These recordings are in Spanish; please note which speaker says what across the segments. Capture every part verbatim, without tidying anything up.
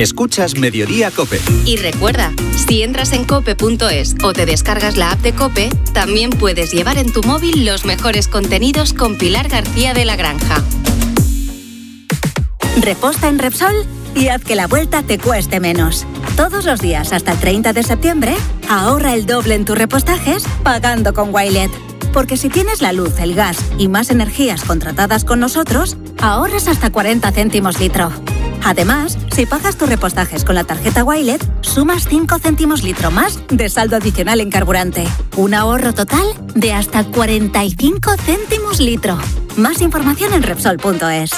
Speaker 1: Escuchas Mediodía COPE.
Speaker 2: Y recuerda, si entras en cope punto es o te descargas la app de COPE, también puedes llevar en tu móvil los mejores contenidos con Pilar García de la Granja.
Speaker 3: Reposta en Repsol y haz que la vuelta te cueste menos. Todos los días hasta el treinta de septiembre, ahorra el doble en tus repostajes pagando con Wilet. Porque si tienes la luz, el gas y más energías contratadas con nosotros, ahorras hasta cuarenta céntimos litro. Además, si pagas tus repostajes con la tarjeta Wilet, sumas cinco céntimos litro más de saldo adicional en carburante. Un ahorro total de hasta cuarenta y cinco céntimos litro. Más información en Repsol punto es.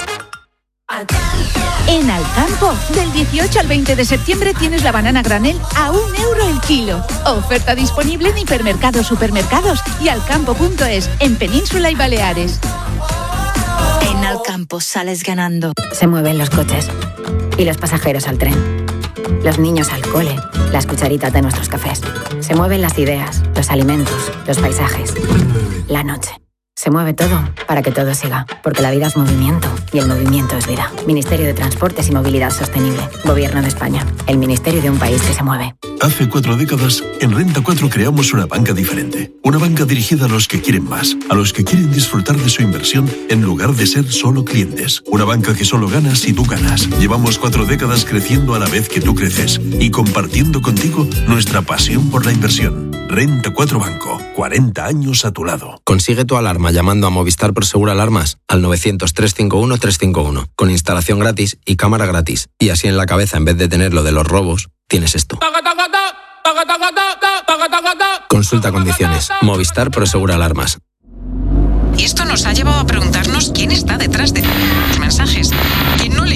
Speaker 4: En Alcampo, del dieciocho al veinte de septiembre tienes la banana granel a un euro el kilo. Oferta disponible en hipermercados, supermercados y alcampo punto es, en Península y Baleares.
Speaker 5: En Alcampo sales ganando. Se mueven los coches y los pasajeros al tren. Los niños al cole, las cucharitas de nuestros cafés. Se mueven las ideas, los alimentos, los paisajes, la noche. Se mueve todo para que todo siga, porque la vida es movimiento y el movimiento es vida. Ministerio de Transportes y Movilidad Sostenible. Gobierno de España. El ministerio de un país que se mueve.
Speaker 6: Hace cuatro décadas, en Renta cuatro creamos una banca diferente. Una banca dirigida a los que quieren más, a los que quieren disfrutar de su inversión en lugar de ser solo clientes. Una banca que solo gana si tú ganas. Llevamos cuatro décadas creciendo a la vez que tú creces y compartiendo contigo nuestra pasión por la inversión. Renta cuatro Banco. cuarenta años a tu lado.
Speaker 7: Consigue tu alarma llamando a Movistar Prosegur Alarmas al novecientos, trescientos cincuenta y uno, trescientos cincuenta y uno, con instalación gratis y cámara gratis. Y así en la cabeza, en vez de tener lo de los robos, tienes esto. Consulta condiciones. Movistar Prosegur Alarmas.
Speaker 8: Y esto nos ha llevado a preguntarnos quién está detrás de los mensajes. ¿Quién no lee?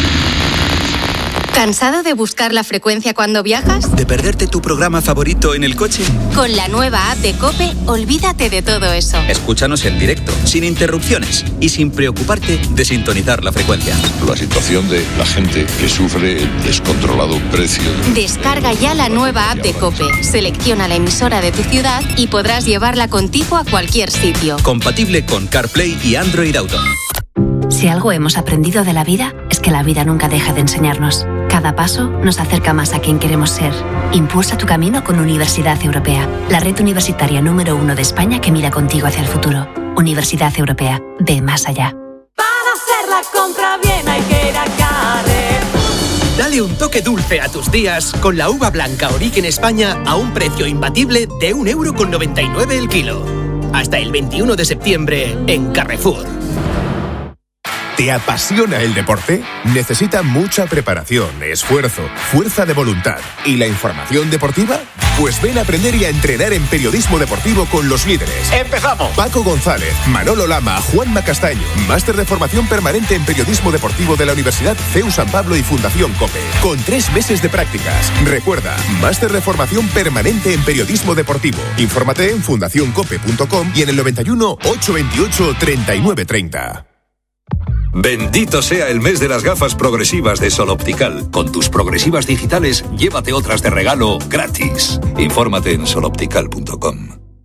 Speaker 2: ¿Cansado de buscar la frecuencia cuando viajas?
Speaker 1: ¿De perderte tu programa favorito en el coche?
Speaker 2: Con la nueva app de COPE, olvídate de todo eso.
Speaker 1: Escúchanos en directo, sin interrupciones y sin preocuparte de sintonizar la frecuencia.
Speaker 9: La situación de la gente que sufre el descontrolado precio.
Speaker 2: Descarga ya la nueva app de COPE, selecciona la emisora de tu ciudad y podrás llevarla contigo a cualquier sitio.
Speaker 1: Compatible con CarPlay y Android Auto.
Speaker 5: Si algo hemos aprendido de la vida, es que la vida nunca deja de enseñarnos. Cada paso nos acerca más a quien queremos ser. Impulsa tu camino con Universidad Europea, la red universitaria número uno de España que mira contigo hacia el futuro. Universidad Europea, ve más allá.
Speaker 10: Para hacer la compra bien hay que ir a Carrefour.
Speaker 11: Dale un toque dulce a tus días con la uva blanca Origen España a un precio imbatible de un euro con noventa y nueve el kilo. Hasta el veintiuno de septiembre en Carrefour.
Speaker 12: ¿Te apasiona el deporte? Necesita mucha preparación, esfuerzo, fuerza de voluntad y la información deportiva. Pues ven a aprender y a entrenar en periodismo deportivo con los líderes.
Speaker 13: ¡Empezamos!
Speaker 12: Paco González, Manolo Lama, Juanma Castaño. Máster de formación permanente en periodismo deportivo de la Universidad C E U San Pablo y Fundación COPE. Con tres meses de prácticas. Recuerda, máster de formación permanente en periodismo deportivo. Infórmate en fundación cope punto com y en el noventa y uno, ochocientos veintiocho, treinta y nueve treinta.
Speaker 14: Bendito sea el mes de las gafas progresivas de Sol Optical. Con tus progresivas digitales, llévate otras de regalo gratis. Infórmate en sol optical punto com.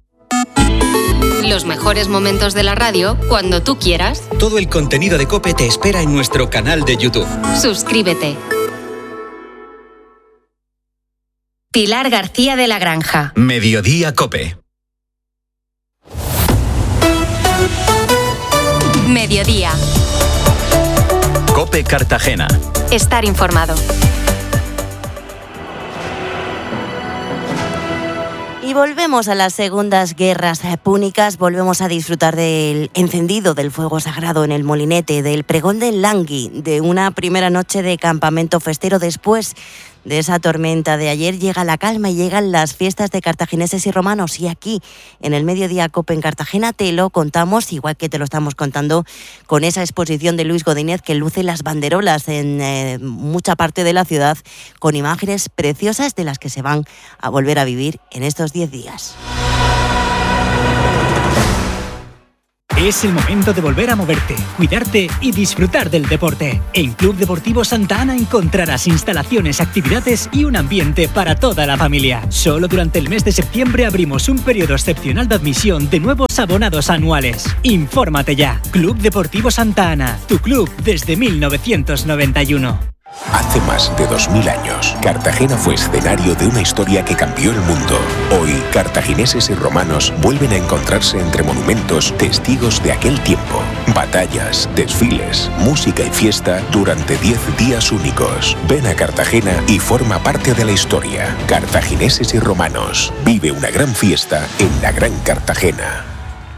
Speaker 2: Los mejores momentos de la radio cuando tú quieras.
Speaker 1: Todo el contenido de COPE te espera en nuestro canal de YouTube.
Speaker 2: Suscríbete. Pilar García de la Granja.
Speaker 1: Mediodía COPE.
Speaker 2: Mediodía.
Speaker 1: COPE Cartagena.
Speaker 2: Estar informado.
Speaker 15: Y volvemos a las segundas guerras púnicas, volvemos a disfrutar del encendido del fuego sagrado en el molinete, del pregón del Langui, de una primera noche de campamento festero. Después de esa tormenta de ayer llega la calma y llegan las fiestas de cartagineses y romanos. Y aquí, en el Mediodía COPE en Cartagena, te lo contamos, igual que te lo estamos contando con esa exposición de Luis Godínez que luce las banderolas en eh, mucha parte de la ciudad, con imágenes preciosas de las que se van a volver a vivir en estos diez días.
Speaker 16: Es el momento de volver a moverte, cuidarte y disfrutar del deporte. En Club Deportivo Santa Ana encontrarás instalaciones, actividades y un ambiente para toda la familia. Solo durante el mes de septiembre abrimos un periodo excepcional de admisión de nuevos abonados anuales. Infórmate ya. Club Deportivo Santa Ana, tu club desde mil novecientos noventa y uno.
Speaker 13: Hace más de dos mil años, Cartagena fue escenario de una historia que cambió el mundo. Hoy, cartagineses y romanos vuelven a encontrarse entre monumentos testigos de aquel tiempo. Batallas, desfiles, música y fiesta durante diez días únicos. Ven a Cartagena y forma parte de la historia. Cartagineses y romanos. Vive una gran fiesta en la Gran Cartagena.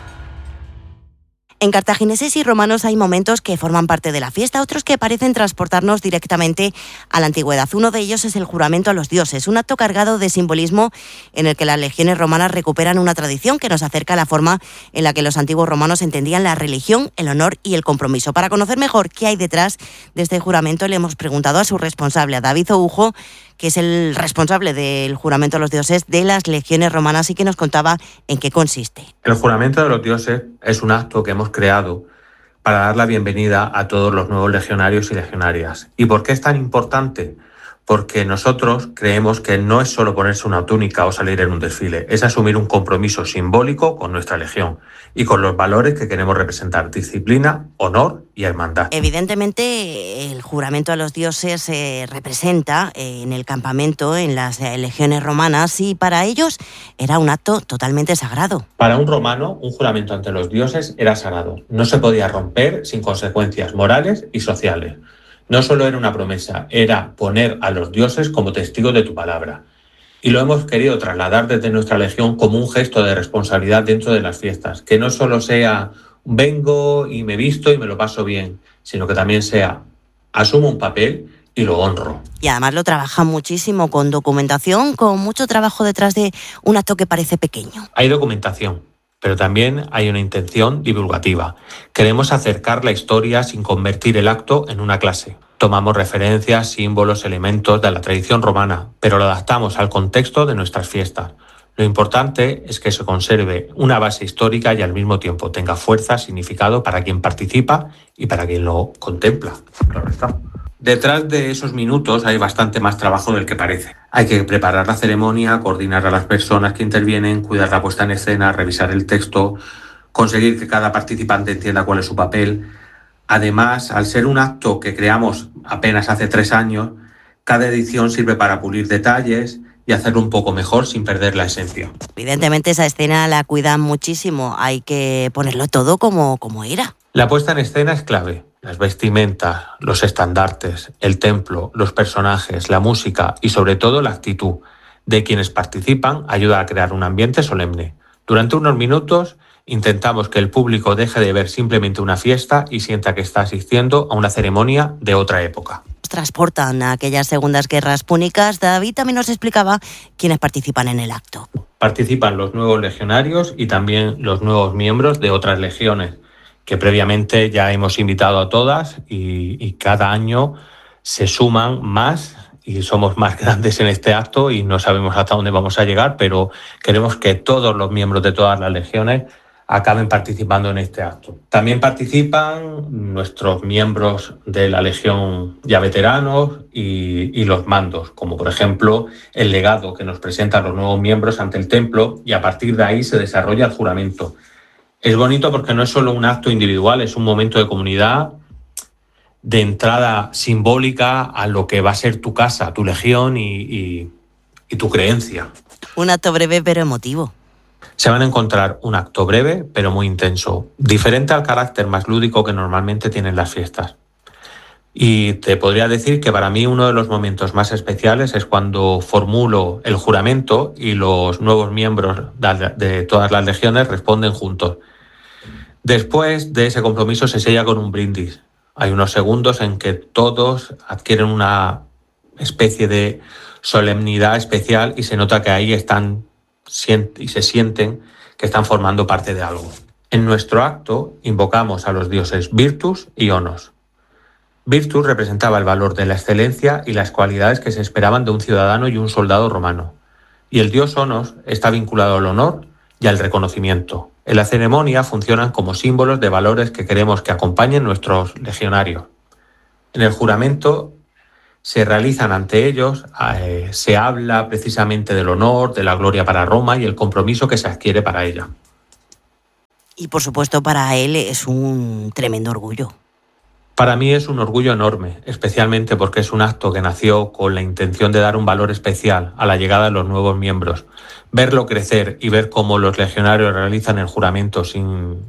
Speaker 15: En Cartagineses y romanos hay momentos que forman parte de la fiesta, otros que parecen transportarnos directamente a la antigüedad. Uno de ellos es el juramento a los dioses, un acto cargado de simbolismo en el que las legiones romanas recuperan una tradición que nos acerca a la forma en la que los antiguos romanos entendían la religión, el honor y el compromiso. Para conocer mejor qué hay detrás de este juramento, le hemos preguntado a su responsable, a David Oujo, que es el responsable del juramento a los dioses de las legiones romanas y que nos contaba en qué consiste.
Speaker 17: El juramento de los dioses es un acto que hemos creado para dar la bienvenida a todos los nuevos legionarios y legionarias. ¿Y por qué es tan importante? Porque nosotros creemos que no es solo ponerse una túnica o salir en un desfile, es asumir un compromiso simbólico con nuestra legión y con los valores que queremos representar: disciplina, honor y hermandad.
Speaker 15: Evidentemente, el juramento a los dioses se eh, representa eh, en el campamento, en las eh, legiones romanas, y para ellos era un acto totalmente sagrado.
Speaker 17: Para un romano, un juramento ante los dioses era sagrado. No se podía romper sin consecuencias morales y sociales. No solo era una promesa, era poner a los dioses como testigos de tu palabra. Y lo hemos querido trasladar desde nuestra legión como un gesto de responsabilidad dentro de las fiestas. Que no solo sea vengo y me visto y me lo paso bien, sino que también sea asumo un papel y lo honro.
Speaker 15: Y además lo trabajan muchísimo con documentación, con mucho trabajo detrás de un acto que parece pequeño.
Speaker 17: Hay documentación, pero también hay una intención divulgativa. Queremos acercar la historia sin convertir el acto en una clase. Tomamos referencias, símbolos, elementos de la tradición romana, pero lo adaptamos al contexto de nuestras fiestas. Lo importante es que se conserve una base histórica y al mismo tiempo tenga fuerza, significado para quien participa y para quien lo contempla. Claro está. Detrás de esos minutos hay bastante más trabajo del que parece. Hay que preparar la ceremonia, coordinar a las personas que intervienen, cuidar la puesta en escena, revisar el texto, conseguir que cada participante entienda cuál es su papel. Además, al ser un acto que creamos apenas hace tres años, cada edición sirve para pulir detalles y hacerlo un poco mejor sin perder la esencia.
Speaker 15: Evidentemente esa escena la cuidan muchísimo, hay que ponerlo todo como, como era.
Speaker 17: La puesta en escena es clave. Las vestimentas, los estandartes, el templo, los personajes, la música y sobre todo la actitud de quienes participan ayuda a crear un ambiente solemne. Durante unos minutos intentamos que el público deje de ver simplemente una fiesta y sienta que está asistiendo a una ceremonia de otra época.
Speaker 15: Transportan a aquellas segundas guerras púnicas. David también nos explicaba quiénes participan en el acto.
Speaker 17: Participan los nuevos legionarios y también los nuevos miembros de otras legiones, que previamente ya hemos invitado a todas y, y cada año se suman más y somos más grandes en este acto y no sabemos hasta dónde vamos a llegar, pero queremos que todos los miembros de todas las legiones acaben participando en este acto. También participan nuestros miembros de la Legión ya veteranos y, y los mandos, como por ejemplo el legado que nos presentan los nuevos miembros ante el templo, y a partir de ahí se desarrolla el juramento. Es bonito porque no es solo un acto individual, es un momento de comunidad, de entrada simbólica a lo que va a ser tu casa, tu legión y, y, y tu creencia.
Speaker 15: Un acto breve pero emotivo.
Speaker 17: Se van a encontrar un acto breve pero muy intenso, diferente al carácter más lúdico que normalmente tienen las fiestas. Y te podría decir que para mí uno de los momentos más especiales es cuando formulo el juramento y los nuevos miembros de todas las legiones responden juntos. Después de ese compromiso se sella con un brindis. Hay unos segundos en que todos adquieren una especie de solemnidad especial y se nota que ahí están y se sienten que están formando parte de algo. En nuestro acto invocamos a los dioses Virtus y Onos. Virtus representaba el valor de la excelencia y las cualidades que se esperaban de un ciudadano y un soldado romano. Y el dios Onos está vinculado al honor y al reconocimiento. En la ceremonia funcionan como símbolos de valores que queremos que acompañen nuestros legionarios. En el juramento se realizan ante ellos, eh, se habla precisamente del honor, de la gloria para Roma y el compromiso que se adquiere para ella.
Speaker 15: Y por supuesto para él es un tremendo orgullo.
Speaker 17: Para mí es un orgullo enorme, especialmente porque es un acto que nació con la intención de dar un valor especial a la llegada de los nuevos miembros. Verlo crecer y ver cómo los legionarios realizan el juramento sin,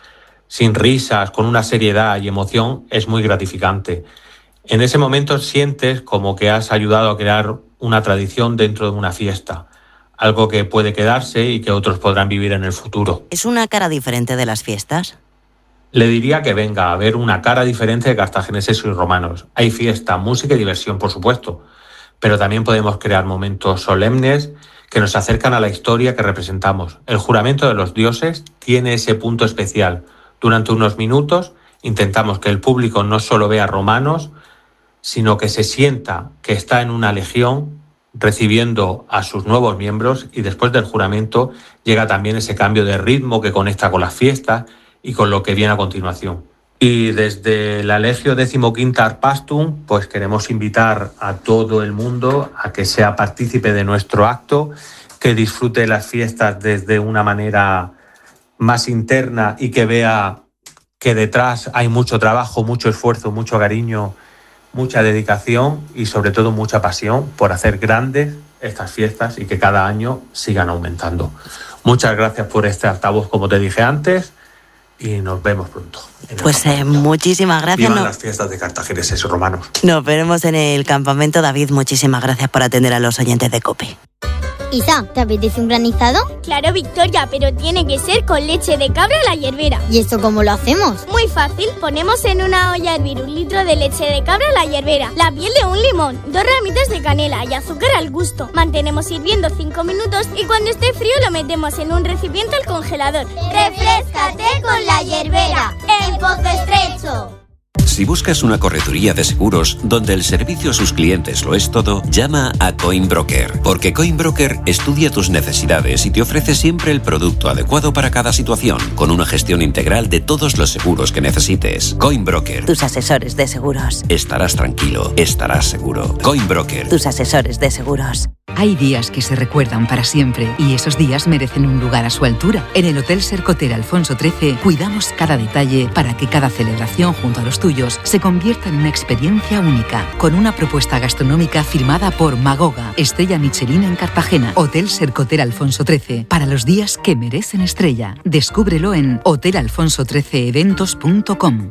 Speaker 17: sin risas, con una seriedad y emoción, es muy gratificante. En ese momento sientes como que has ayudado a crear una tradición dentro de una fiesta, algo que puede quedarse y que otros podrán vivir en el futuro.
Speaker 15: ¿Es una cara diferente de las fiestas?
Speaker 17: Le diría que venga a ver una cara diferente de cartagineses y romanos. Hay fiesta, música y diversión, por supuesto, pero también podemos crear momentos solemnes que nos acercan a la historia que representamos. El juramento de los dioses tiene ese punto especial. Durante unos minutos intentamos que el público no solo vea romanos, sino que se sienta que está en una legión recibiendo a sus nuevos miembros, y después del juramento llega también ese cambio de ritmo que conecta con las fiestas y con lo que viene a continuación. Y desde la Legio decimoquinta Arpastum, pues queremos invitar a todo el mundo a que sea partícipe de nuestro acto, que disfrute las fiestas desde una manera más interna y que vea que detrás hay mucho trabajo, mucho esfuerzo, mucho cariño, mucha dedicación y sobre todo mucha pasión por hacer grandes estas fiestas y que cada año sigan aumentando. Muchas gracias por este altavoz, como te dije antes, y nos vemos pronto.
Speaker 15: Pues eh, muchísimas gracias.
Speaker 17: Vivan
Speaker 15: no...
Speaker 17: las fiestas de cartagineses y romanos.
Speaker 15: Nos veremos en el campamento. David, muchísimas gracias por atender a los oyentes de COPE.
Speaker 18: Isa, ¿te apetece un granizado? Claro, Victoria, pero tiene que ser con leche de cabra a la hierbera. ¿Y esto cómo lo hacemos? Muy fácil, ponemos en una olla a hervir un litro de leche de cabra a la hierbera, la piel de un limón, dos ramitas de canela y azúcar al gusto. Mantenemos hirviendo cinco minutos y cuando esté frío lo metemos en un recipiente al congelador.
Speaker 19: ¡Refréscate con la hierbera! ¡En Pozo Estrecho!
Speaker 20: Si buscas una correduría de seguros donde el servicio a sus clientes lo es todo, llama a Coinbroker, porque Coinbroker estudia tus necesidades y te ofrece siempre el producto adecuado para cada situación, con una gestión integral de todos los seguros que necesites. Coinbroker.
Speaker 15: Tus asesores de seguros.
Speaker 20: Estarás tranquilo, estarás seguro. Coinbroker.
Speaker 15: Tus asesores de seguros.
Speaker 21: Hay días que se recuerdan para siempre y esos días merecen un lugar a su altura. En el Hotel Sercotera Alfonso trece cuidamos cada detalle para que cada celebración junto a los tuyos se convierta en una experiencia única, con una propuesta gastronómica firmada por Magoga, estrella Michelin en Cartagena. Hotel Sercotera Alfonso trece, para los días que merecen estrella. Descúbrelo en hotel alfonso trece eventos punto com.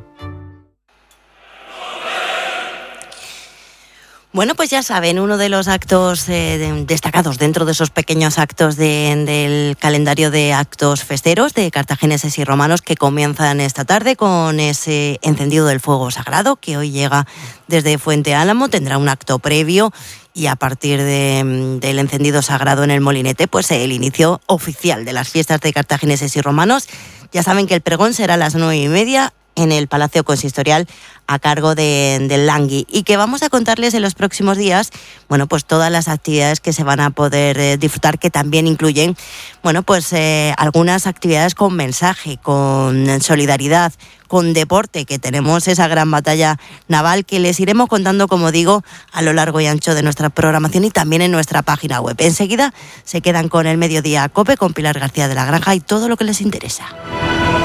Speaker 15: Bueno, pues ya saben, uno de los actos eh, de, destacados dentro de esos pequeños actos de, del calendario de actos festeros de cartagineses y romanos que comienzan esta tarde con ese encendido del fuego sagrado que hoy llega desde Fuente Álamo. Tendrá un acto previo y a partir de, del encendido sagrado en el Molinete, pues el inicio oficial de las fiestas de cartagineses y romanos. Ya saben que el pregón será a las nueve y media en el Palacio Consistorial a cargo de, del Langui, y que vamos a contarles en los próximos días, bueno, pues todas las actividades que se van a poder eh, disfrutar, que también incluyen, bueno, pues eh, algunas actividades con mensaje, con solidaridad, con deporte, que tenemos esa gran batalla naval que les iremos contando, como digo, a lo largo y ancho de nuestra programación y también en nuestra página web. Enseguida se quedan con el Mediodía COPE, con Pilar García de la Granja y todo lo que les interesa.